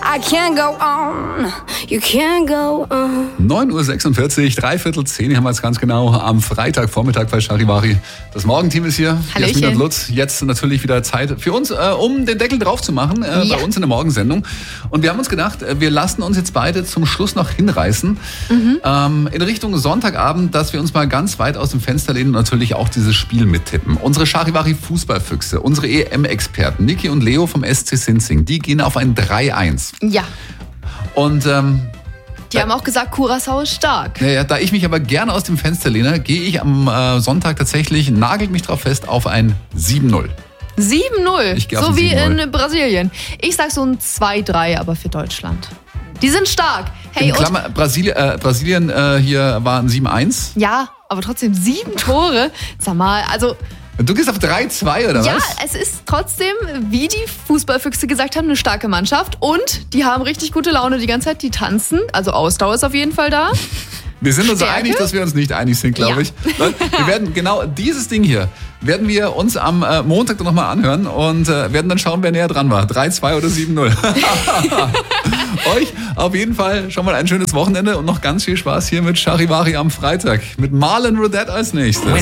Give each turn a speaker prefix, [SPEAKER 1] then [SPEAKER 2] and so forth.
[SPEAKER 1] I can't go on, you can't go on.
[SPEAKER 2] 9.46 Uhr, 9:45 haben wir es ganz genau, am Freitagvormittag bei Charivari. Das Morgenteam ist hier,
[SPEAKER 3] Hallöchen.
[SPEAKER 2] Jasmin und Lutz. Jetzt natürlich wieder Zeit für uns, um den Deckel drauf zu machen, bei uns in der Morgensendung. Und wir haben uns gedacht, wir lassen uns jetzt beide zum Schluss noch hinreißen, in Richtung Sonntagabend, dass wir uns mal ganz weit aus dem Fenster lehnen und natürlich auch dieses Spiel mittippen. Unsere Charivari Fußballfüchse, unsere EM-Experten, Niki und Leo vom SC Sinzing, die gehen auf ein 3-1.
[SPEAKER 3] Ja.
[SPEAKER 2] Und
[SPEAKER 3] Die haben auch gesagt, Curaçao ist stark.
[SPEAKER 2] ja, da ich mich aber gerne aus dem Fenster lehne, gehe ich am Sonntag tatsächlich, nagelt mich drauf fest, auf ein 7-0.
[SPEAKER 3] 7-0,
[SPEAKER 2] Ich gehe auf
[SPEAKER 3] so
[SPEAKER 2] ein
[SPEAKER 3] wie
[SPEAKER 2] 7-0.
[SPEAKER 3] in Brasilien. Ich sag so ein 2-3, aber für Deutschland. Die sind stark. Hey,
[SPEAKER 2] In Klammer, Brasilien hier war ein 7-1.
[SPEAKER 3] ja, aber trotzdem 7 Tore. Sag mal, also
[SPEAKER 2] Du gehst auf 3-2 oder
[SPEAKER 3] ja,
[SPEAKER 2] was?
[SPEAKER 3] es ist trotzdem, wie die Fußballfüchse gesagt haben, eine starke Mannschaft. Und die haben richtig gute Laune die ganze Zeit, die tanzen. Also Ausdauer ist auf jeden Fall da.
[SPEAKER 2] Wir sind uns
[SPEAKER 3] Stärke?
[SPEAKER 2] einig, dass wir uns nicht einig sind, glaube
[SPEAKER 3] Ja.
[SPEAKER 2] ich. Wir werden genau dieses Ding hier, werden wir uns am Montag dann nochmal anhören und werden dann schauen, wer näher dran war. 3-2 oder 7-0. Euch auf jeden Fall schon mal ein schönes Wochenende und noch ganz viel Spaß hier mit Charivari am Freitag. Mit Marlon Rodette als nächstes.